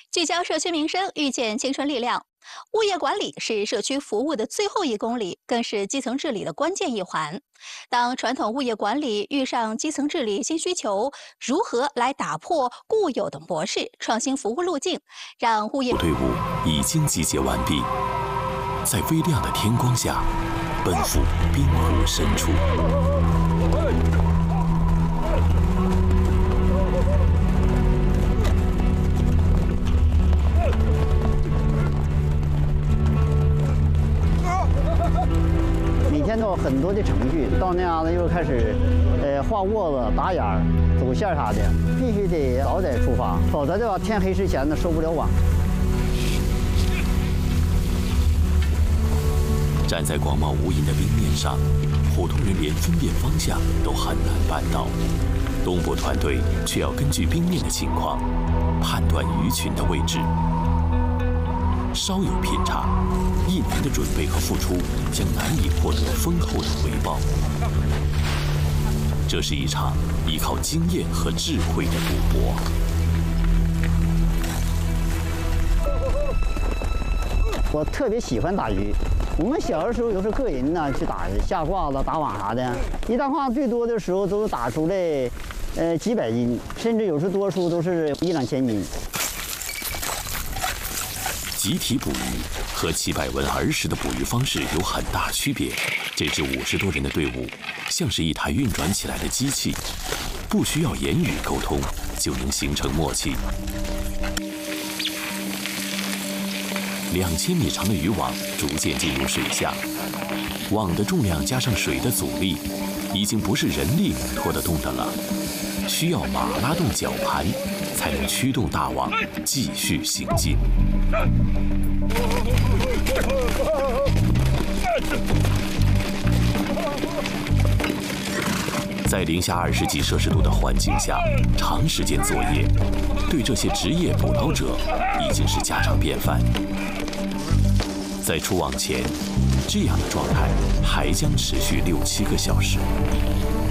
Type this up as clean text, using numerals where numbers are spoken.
聚焦社区民生，遇见青春力量。物业管理是社区服务的最后1公里，更是基层治理的关键一环。当传统物业管理遇上基层治理新需求，如何来打破固有的模式，创新服务路径，让物业队伍已经集结完毕，在微亮的天光下，奔赴滨湖深处。 每天都有很多的程序，到那样子又开始，画窝子、打眼儿、走线啥的，必须得早点出发，否则的话天黑之前呢收不了网。 站在广袤无垠的冰面上，普通人连分辨方向都很难办到，东部团队却要根据冰面的情况，判断鱼群的位置。稍有偏差，1年的准备和付出将难以获得丰厚的回报。这是一场依靠经验和智慧的赌博。 我特别喜欢打鱼。我们小的时候有时候个人呢去打下褂子、打网啥的，一大褂最多的时候都打出来，几百斤，甚至有时多数都是1、2千斤。 集体捕鱼和700文儿时的捕鱼方式有很大区别。这支50多人的队伍，像是一台运转起来的机器，不需要言语沟通就能形成默契。2000米长的渔网逐渐进入水下，网的重量加上水的阻力，已经不是人力能拖得动的了，需要马拉动绞盘，才能驱动大网继续行进。在零下20几摄氏度的环境下，长时间作业，对这些职业捕捞者已经是家常便饭。在出网前，这样的状态还将持续6、7个小时。